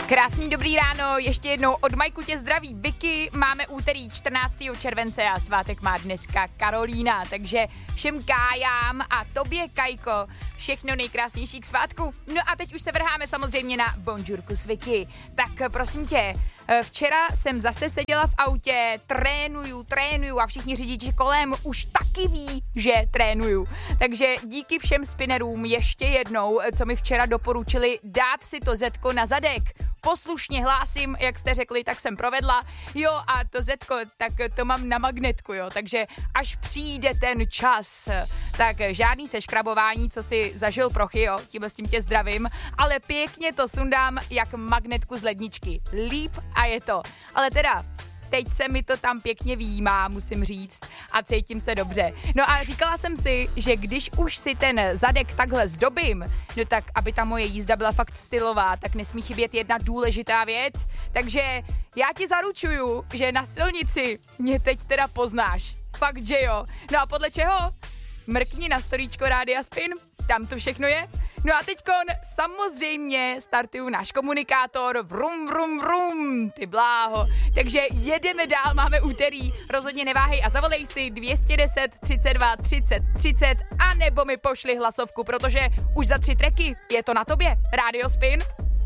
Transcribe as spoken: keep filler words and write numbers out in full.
Krásný dobrý ráno, ještě jednou od Majku tě zdraví Vicky, máme úterý čtrnáctého července a svátek má dneska Karolína, takže všem Kájám a tobě Kajko všechno nejkrásnější k svátku. No a teď už se vrháme samozřejmě na Bonjourku s Vicky, tak prosím tě, včera jsem zase seděla v autě, trénuju, trénuju a všichni řidiči kolem už taky ví, že trénuju. Takže díky všem spinnerům ještě jednou, co mi včera doporučili dát si to zetko na zadek. Poslušně hlásím, jak jste řekli, tak jsem provedla. Jo a to zetko, tak to mám na magnetku, jo, takže až přijde ten čas, tak žádný seškrabování, co si zažil prochy, jo, tímhle s tím tě zdravím, ale pěkně to sundám jak magnetku z ledničky. Líp a je to. Ale teda, teď se mi to tam pěkně výjímá, musím říct, a cítím se dobře. No a říkala jsem si, že když už si ten zadek takhle zdobím, no tak aby ta moje jízda byla fakt stylová, tak nesmí chybět jedna důležitá věc, takže já ti zaručuju, že na silnici mě teď teda poznáš. Fakt, že jo. No a podle čeho? Mrkni na storíčko Rádia Spin, tam to všechno je. No a teďkon samozřejmě startuju náš komunikátor, vrum, vrum, vrum, ty bláho. Takže jedeme dál, máme úterý, rozhodně neváhej a zavolej si dvě stě deset, třicet dva, třicet, třicet a nebo mi pošli hlasovku, protože už za tři tracky je to na tobě. Rádio Spin.